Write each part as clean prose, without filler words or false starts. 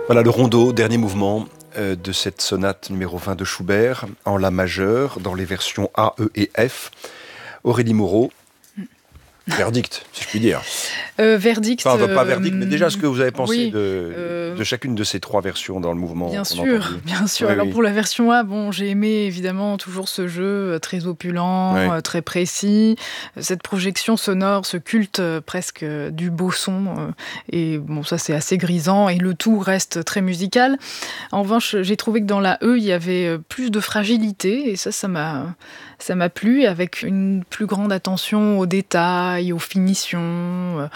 Voilà le rondo, dernier mouvement de cette sonate numéro 20 de Schubert, en La majeur, dans les versions A, E et F. Aurélie Moreau, verdict, si je puis dire. Verdict. Enfin, pas verdict, mais déjà ce que vous avez pensé oui, de chacune de ces trois versions dans le mouvement. Bien sûr. Oui, Alors oui. pour la version A, j'ai aimé évidemment toujours ce jeu très opulent, très précis, cette projection sonore, ce culte presque du beau son. Et ça c'est assez grisant et le tout reste très musical. En revanche, j'ai trouvé que dans la E, il y avait plus de fragilité et ça m'a plu, avec une plus grande attention aux détails, aux finitions.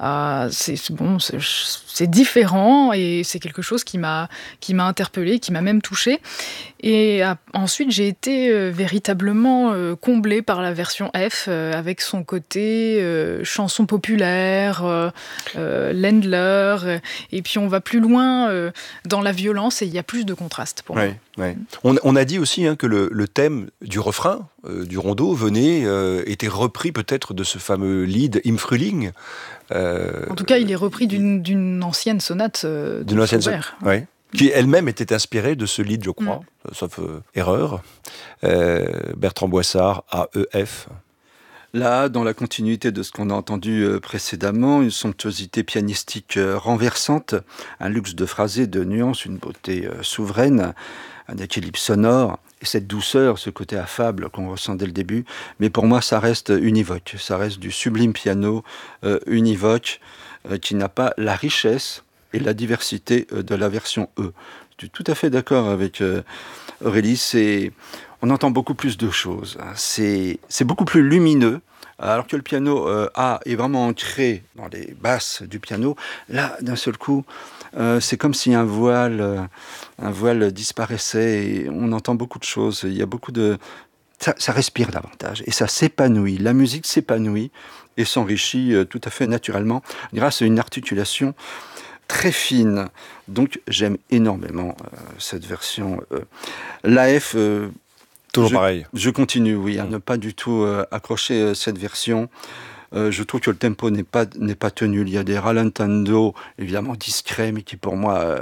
C'est différent et c'est quelque chose qui m'a interpellée, qui m'a même touchée. Et ensuite, j'ai été véritablement comblée par la version F, avec son côté chanson populaire, Ländler, et puis on va plus loin dans la violence et il y a plus de contraste pour moi. Ouais. On a dit aussi que le thème du refrain du rondo était repris peut-être de ce fameux lied Im Frühling. En tout cas, il est repris d'une ancienne sonate de Schubert. Qui elle-même était inspirée de ce lied, je crois, sauf erreur. Bertrand Boissard, AEF. Là, dans la continuité de ce qu'on a entendu précédemment, une somptuosité pianistique renversante, un luxe de phrasé, de nuances, une beauté souveraine, un équilibre sonore, et cette douceur, ce côté affable qu'on ressent dès le début. Mais pour moi, ça reste univoque, ça reste du sublime piano univoque, qui n'a pas la richesse et la diversité de la version E. Je suis tout à fait d'accord avec Aurélie, on entend beaucoup plus de choses. C'est beaucoup plus lumineux, alors que le piano A est vraiment ancré dans les basses du piano. Là, d'un seul coup, c'est comme si un voile disparaissait et on entend beaucoup de choses. Il y a beaucoup de... Ça respire davantage et ça s'épanouit. La musique s'épanouit et s'enrichit tout à fait naturellement grâce à une articulation très fine. Donc j'aime énormément cette version. L'AF... Toujours pareil. Je continue, à ne pas du tout accrocher cette version. Je trouve que le tempo n'est pas tenu. Il y a des rallentando, évidemment discrets, mais qui pour moi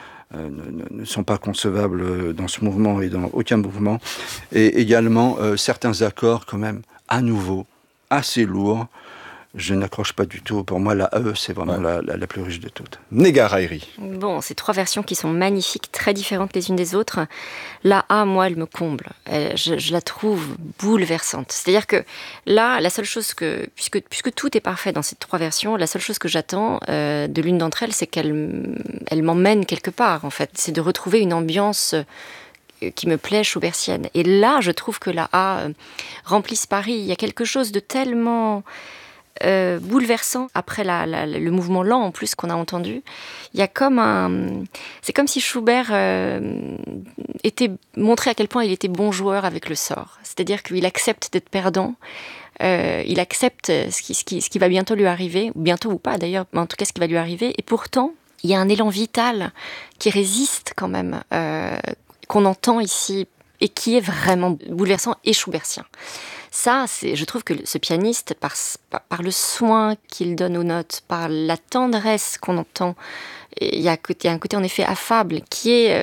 ne sont pas concevables dans ce mouvement et dans aucun mouvement. Et également certains accords quand même, à nouveau, assez lourds. Je n'accroche pas du tout. Pour moi, la E, c'est vraiment la plus riche de toutes. Négar Haïri. Bon, c'est trois versions qui sont magnifiques, très différentes les unes des autres. La A, moi, elle me comble. Je la trouve bouleversante. C'est-à-dire que là, la seule chose puisque tout est parfait dans ces trois versions, la seule chose que j'attends de l'une d'entre elles, c'est qu'elle m'emmène quelque part, en fait. C'est de retrouver une ambiance qui me plaît, schubertienne. Et là, je trouve que la A remplit ce pari. Il y a quelque chose de tellement... bouleversant après le mouvement lent en plus qu'on a entendu. Il y a c'est comme si Schubert était montré à quel point il était bon joueur avec le sort. C'est-à-dire qu'il accepte d'être perdant, il accepte ce qui va bientôt lui arriver, bientôt ou pas d'ailleurs, mais en tout cas ce qui va lui arriver. Et pourtant, il y a un élan vital qui résiste quand même, qu'on entend ici et qui est vraiment bouleversant et schubertien. Ça, je trouve que ce pianiste, par le soin qu'il donne aux notes, par la tendresse qu'on entend, il y a un côté en effet affable qui est...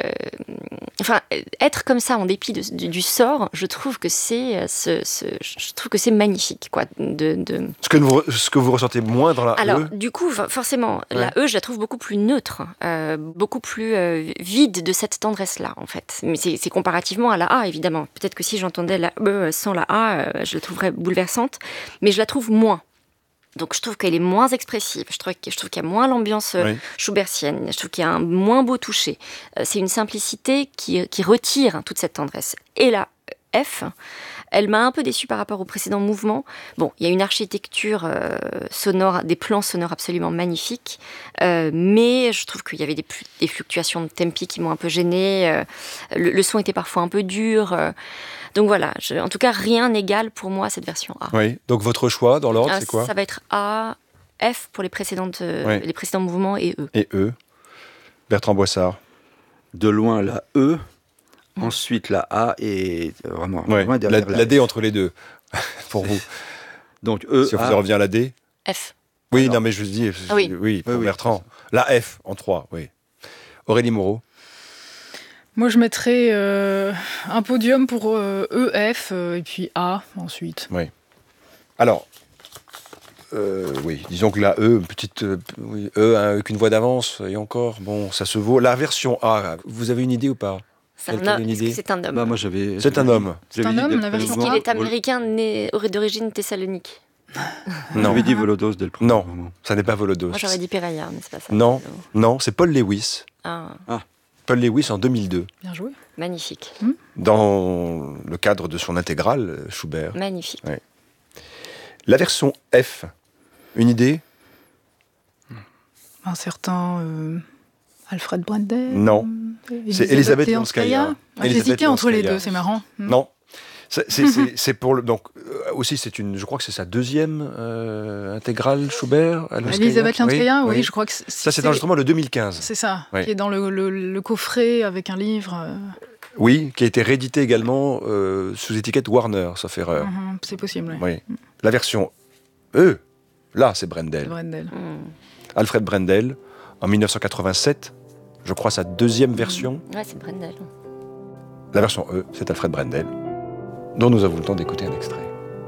être comme ça en dépit du sort, je trouve que c'est magnifique, quoi. Ce que vous ressentez moins dans la E. Alors, du coup, forcément, la E, je la trouve beaucoup plus neutre, beaucoup plus vide de cette tendresse-là, en fait. Mais c'est comparativement à la A, évidemment. Peut-être que si j'entendais la E sans la A, je la trouverais bouleversante, mais je la trouve moins. Donc je trouve qu'elle est moins expressive, je trouve qu'il y a moins l'ambiance schubertienne, je trouve qu'il y a un moins beau toucher. C'est une simplicité qui retire toute cette tendresse. Et la F, elle m'a un peu déçue par rapport au précédent mouvement. Bon, il y a une architecture sonore, des plans sonores absolument magnifiques, mais je trouve qu'il y avait des fluctuations de tempi qui m'ont un peu gênée. Le son était parfois un peu dur. Donc voilà, en tout cas, rien n'égale pour moi cette version A. Oui, donc votre choix dans l'ordre, c'est quoi ? Ça va être A, F pour les précédents mouvements et E. Et E. Bertrand Boissard. De loin la E, ensuite la A et vraiment loin derrière la D entre les deux, pour vous. Donc E, si on revient à la D. F. Oui, non mais je dis, oui, pour Bertrand. La F en 3, oui. Aurélie Moreau. Moi, je mettrais un podium pour E, F, et puis A ensuite. Oui. Alors, oui, disons que la E, petite oui, E avec une voix d'avance, et encore, bon, ça se vaut. La version A, vous avez une idée ou pas? Est-ce que c'est un homme? Bah, moi, c'est un homme. C'est un homme, la version Est-ce qu'il est américain, né d'origine thessalonique? Non. J'avais dit Volodos dès le premier Non, moment. ça n'est pas Volodos. Moi, j'aurais dit Piraya, mais c'est pas ça. Non, non, c'est Paul Lewis. Ah, Paul Lewis en 2002, Bien joué. magnifique. dans le cadre de son intégrale Schubert. Magnifique. La version F, une idée? Un certain Alfred Brendel. Non. C'est Elisabeth Leonskaya. J'hésitais entre les deux, c'est marrant. Non. C'est pour le. Donc, aussi, je crois que c'est sa deuxième intégrale Schubert. Elisabeth Leonskaya, oui, je crois que ça, c'est enregistrement le 2015. C'est ça, qui est dans le coffret avec un livre. Oui, qui a été réédité également sous étiquette Warner, sauf erreur. C'est possible, oui. La version E, là, c'est Brendel. C'est Brendel. Alfred Brendel, en 1987, je crois sa deuxième version. Ouais, c'est Brendel. La version E, c'est Alfred Brendel, dont nous avons le temps d'écouter un extrait.